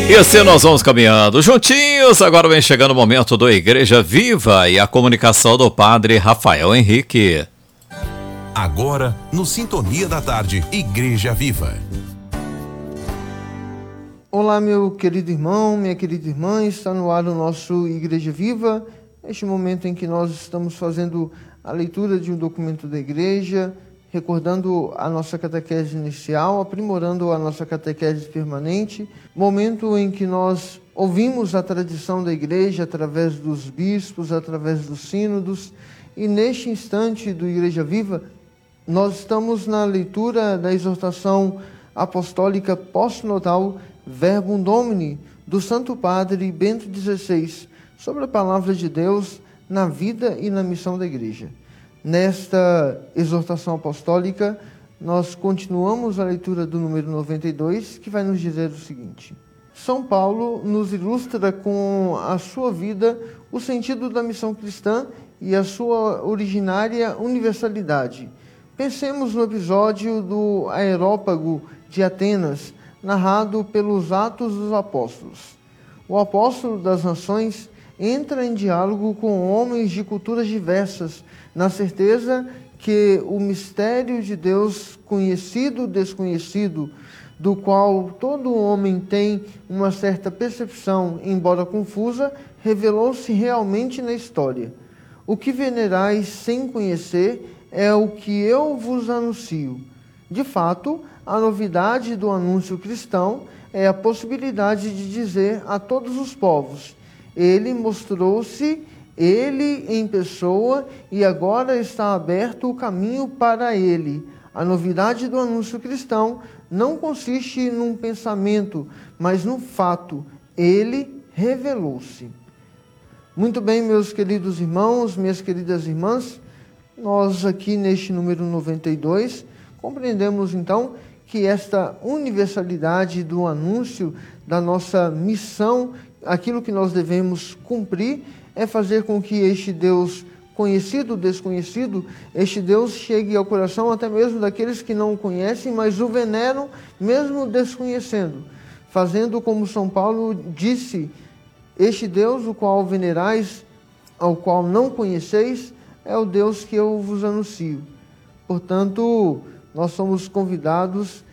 E assim nós vamos caminhando juntinhos. Agora vem chegando o momento do Igreja Viva e a comunicação do Padre Rafael Henrique. Agora, no Sintonia da Tarde, Igreja Viva. Olá, meu querido irmão, minha querida irmã, está no ar o nosso Igreja Viva, neste momento em que nós estamos fazendo a leitura de um documento da igreja, recordando a nossa catequese inicial, aprimorando a nossa catequese permanente, momento em que nós ouvimos a tradição da igreja através dos bispos, através dos sínodos, e neste instante do Igreja Viva, nós estamos na leitura da exortação apostólica pós-nodal Verbum Domini, do Santo Padre Bento XVI, sobre a palavra de Deus na vida e na missão da igreja. Nesta exortação apostólica, nós continuamos a leitura do número 92, que vai nos dizer o seguinte: São Paulo nos ilustra com a sua vida o sentido da missão cristã e a sua originária universalidade. Pensemos no episódio do Areópago de Atenas, narrado pelos Atos dos Apóstolos. O apóstolo das nações entra em diálogo com homens de culturas diversas, na certeza que o mistério de Deus conhecido, desconhecido, do qual todo homem tem uma certa percepção, embora confusa, revelou-se realmente na história. O que venerais sem conhecer é o que eu vos anuncio. De fato, a novidade do anúncio cristão é a possibilidade de dizer a todos os povos: Ele mostrou-se, Ele em pessoa, e agora está aberto o caminho para Ele. A novidade do anúncio cristão não consiste num pensamento, mas num fato: Ele revelou-se. Muito bem, meus queridos irmãos, minhas queridas irmãs, nós aqui neste número 92 compreendemos então que esta universalidade do anúncio da nossa missão, aquilo que nós devemos cumprir, é fazer com que este Deus conhecido, desconhecido, este Deus chegue ao coração até mesmo daqueles que não o conhecem, mas o veneram mesmo desconhecendo, fazendo como São Paulo disse: este Deus, o qual venerais, ao qual não conheceis, é o Deus que eu vos anuncio. Portanto, nós somos convidados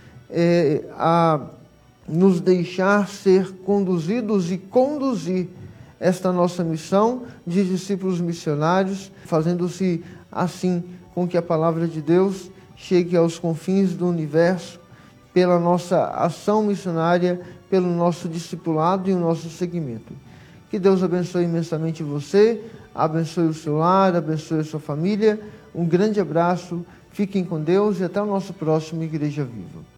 a nos deixar ser conduzidos e conduzir esta nossa missão de discípulos missionários, fazendo-se assim com que a palavra de Deus chegue aos confins do universo, pela nossa ação missionária, pelo nosso discipulado e o nosso seguimento. Que Deus abençoe imensamente você, abençoe o seu lar, abençoe a sua família. Um grande abraço, fiquem com Deus e até o nosso próximo Igreja Viva.